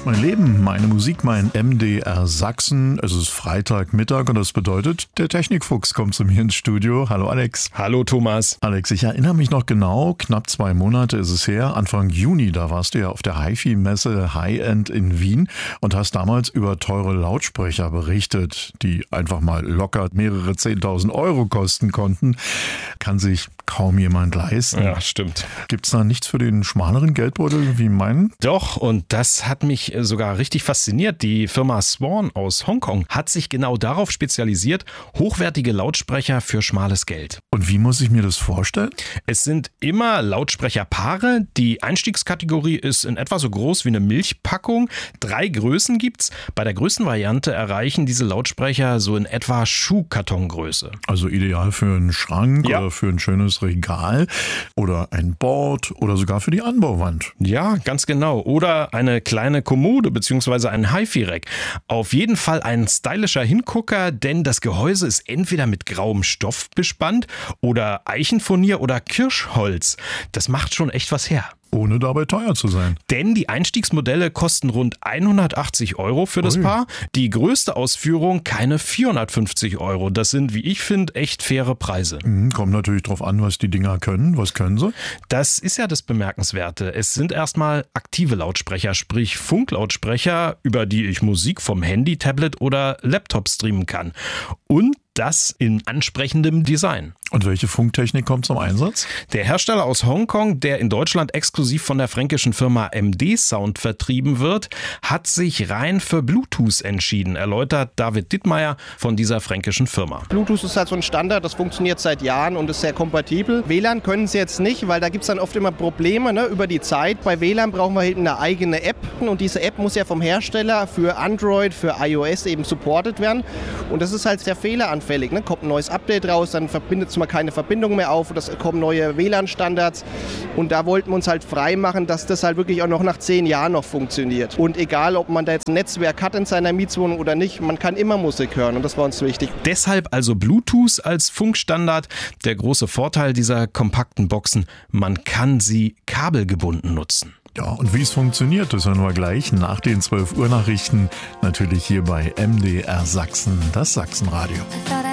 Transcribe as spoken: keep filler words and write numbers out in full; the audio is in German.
Mein Leben, meine Musik, mein M D R Sachsen. Es ist Freitagmittag und das bedeutet, der Technikfuchs kommt zu mir ins Studio. Hallo Alex. Hallo Thomas. Alex, ich erinnere mich noch genau, knapp zwei Monate ist es her, Anfang Juni, da warst du ja auf der HiFi-Messe High-End in Wien und hast damals über teure Lautsprecher berichtet, die einfach mal locker mehrere zehntausend Euro kosten konnten. Kann sich kaum jemand leisten. Ja, stimmt. Gibt's da nichts für den schmaleren Geldbeutel wie meinen? Doch, und das hat mich sogar richtig fasziniert. Die Firma Swan aus Hongkong hat sich genau darauf spezialisiert, hochwertige Lautsprecher für schmales Geld. Und wie muss ich mir das vorstellen? Es sind immer Lautsprecherpaare. Die Einstiegskategorie ist in etwa so groß wie eine Milchpackung. Drei Größen gibt's. Bei der größten Variante erreichen diese Lautsprecher so in etwa Schuhkartongröße. Also ideal für einen Schrank Ja. oder für ein schönes Regal oder ein Board oder sogar für die Anbauwand. Ja, ganz genau. Oder eine kleine Kommode bzw. ein HiFi-Rack. Auf jeden Fall ein stylischer Hingucker, denn das Gehäuse ist entweder mit grauem Stoff bespannt oder Eichenfurnier oder Kirschholz. Das macht schon echt was her. Ohne dabei teuer zu sein. Denn die Einstiegsmodelle kosten rund hundertachtzig Euro für das Ui. Paar. Die größte Ausführung keine vierhundertfünfzig Euro. Das sind, wie ich finde, echt faire Preise. Mhm, kommt natürlich drauf an, was die Dinger können. Was können sie? Das ist ja das Bemerkenswerte. Es sind erstmal aktive Lautsprecher, sprich Funklautsprecher, über die ich Musik vom Handy, Tablet oder Laptop streamen kann. Und das in ansprechendem Design. Und welche Funktechnik kommt zum Einsatz? Der Hersteller aus Hongkong, der in Deutschland exklusiv von der fränkischen Firma M D Sound vertrieben wird, hat sich rein für Bluetooth entschieden, erläutert David Dittmeier von dieser fränkischen Firma. Bluetooth ist halt so ein Standard, das funktioniert seit Jahren und ist sehr kompatibel. W L A N können sie jetzt nicht, weil da gibt es dann oft immer Probleme, ne, über die Zeit. Bei W L A N brauchen wir halt eine eigene App und diese App muss ja vom Hersteller für Android, für iOS eben supported werden und das ist halt sehr fehleranfällig. Ne? Kommt ein neues Update raus, dann verbindet es mal keine Verbindung mehr auf, es kommen neue W L A N-Standards und da wollten wir uns halt frei machen, dass das halt wirklich auch noch nach zehn Jahren noch funktioniert. Und egal, ob man da jetzt ein Netzwerk hat in seiner Mietswohnung oder nicht, man kann immer Musik hören und das war uns wichtig. Deshalb also Bluetooth als Funkstandard. Der große Vorteil dieser kompakten Boxen, man kann sie kabelgebunden nutzen. Ja, und wie es funktioniert, das hören wir gleich nach den zwölf Uhr Nachrichten. Natürlich hier bei M D R Sachsen, das Sachsenradio.